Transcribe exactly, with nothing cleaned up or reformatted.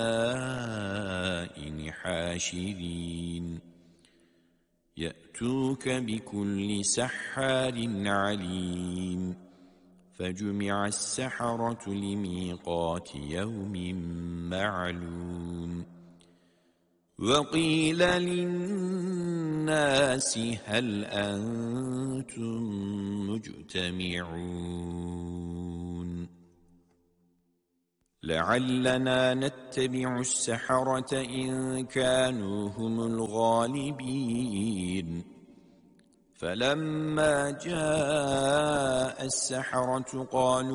المدائن حاشرين يأتوك بكل سحار عليم فجمع السحرة لميقات يوم معلوم وقيل للناس هل أنتم مجتمعون لعلنا نتبع السحرة إن كانوا هم الغالبين فلما جاء السحرة قالوا